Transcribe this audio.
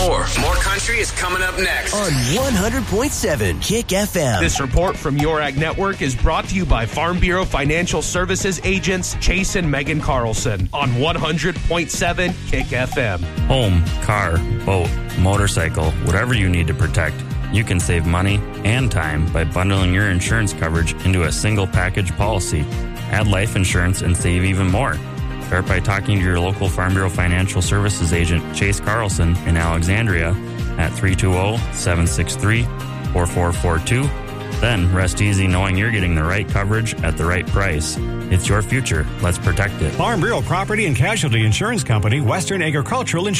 more. More Country is coming up next on 100.7 Kick FM. This report from Your Ag Network is brought to you by Farm Bureau Financial Services agents Chase and Megan Carlson on 100.7 Kick FM. Home, car, boat, motorcycle, whatever you need to protect, you can save money and time by bundling your insurance coverage into a single package policy. Add life insurance and save even more. Start by talking to your local Farm Bureau Financial Services agent, Chase Carlson, in Alexandria at 320-763-4442. Then rest easy knowing you're getting the right coverage at the right price. It's your future. Let's protect it. Farm Bureau Property and Casualty Insurance Company, Western Agricultural Insurance.